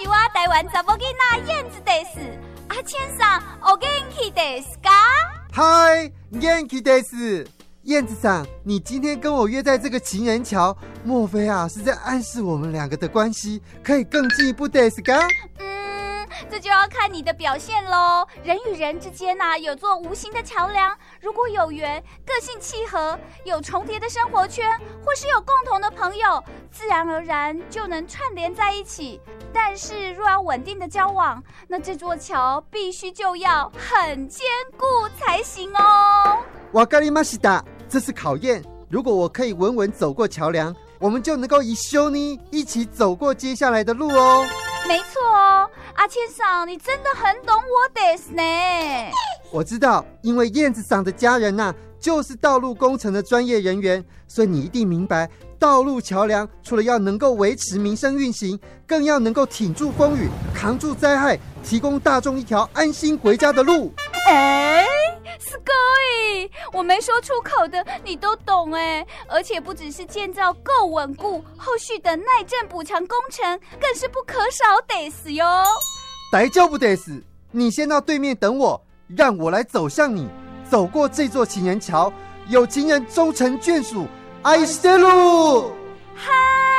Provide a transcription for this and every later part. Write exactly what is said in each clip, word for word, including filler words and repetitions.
我台湾查某囡仔燕子です。阿千さん、お元気ですか？ 嗨，元気です。燕子桑，你今天跟我约在这个情人桥，莫非啊是在暗示我们两个的关系可以更进一步ですか？ 嗯，这就要看你的表现咯。人与人之间啊，有座无形的桥梁，如果有缘，个性契合，有重叠的生活圈，或是有共同的朋友，自然而然就能串联在一起。但是若要稳定的交往，那这座桥必须就要很坚固才行哦。 わかりました。这是考验，如果我可以稳稳走过桥梁，我们就能够一緒に一起走过接下来的路哦。 没错哦，阿千桑，你真的很懂我です呢。 我知道，因为燕子桑的家人啊，就是道路工程的专业人员，所以你一定明白，道路桥梁除了要能够维持民生运行，更要能够挺住风雨，扛住灾害，提供大众一条安心回家的路。 哎，すごい！我没说出口的你都懂哎，而且不只是建造够稳固，后续的耐震补强工程更是不可少ですよ。 大丈夫です。你先到对面等我，让我来走向你，走过这座情人桥，有情人终成眷属，愛してる。 嗨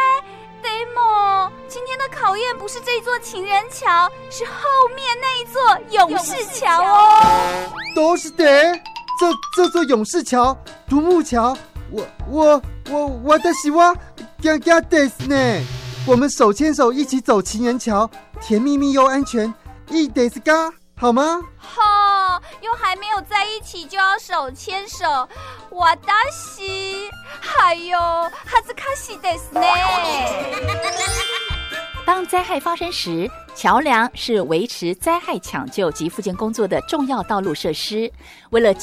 ，Demo，今天的考验不是这座情人桥，是后面那一座勇士桥哦。 都是的，这这座勇士橋、独木橋，我我我我的希望，嘎嘎です呢。我们手牵手一起走情人桥，甜蜜蜜又安全，いいですか？好吗？ 哈，又还没有在一起就要手牵手，私还有恥ずかしいですね。 当灾害发生时，桥梁是维持灾害抢救及复健工作的重要道路设施。为了